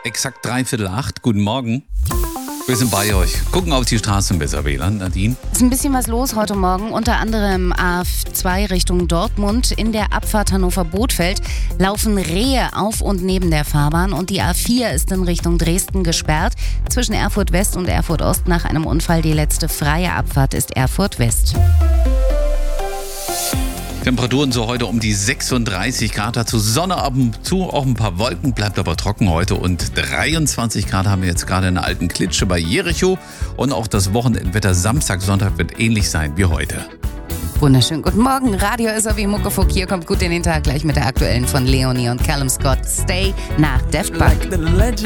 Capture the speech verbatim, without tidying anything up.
Exakt dreiviertel acht. Guten Morgen. Wir sind bei euch. Gucken auf die Straßen besser, W L A N. Nadine? Es ist ein bisschen was los heute Morgen. Unter anderem A F zwei Richtung Dortmund. In der Abfahrt Hannover-Bothfeld laufen Rehe auf und neben der Fahrbahn. Und die A vier ist in Richtung Dresden gesperrt. Zwischen Erfurt West und Erfurt Ost nach einem Unfall. Die letzte freie Abfahrt ist Erfurt West. Temperaturen so heute um die sechsunddreißig Grad, dazu Sonne ab und zu, auch ein paar Wolken, bleibt aber trocken heute und dreiundzwanzig Grad haben wir jetzt gerade in der alten Klitsche bei Jericho und auch das Wochenendwetter Samstag, Sonntag wird ähnlich sein wie heute. Wunderschön, guten Morgen, Radio ist wie Muckefuck, hier kommt gut in den Tag gleich mit der aktuellen von Leonie und Callum Scott, Stay nach Daft Punk.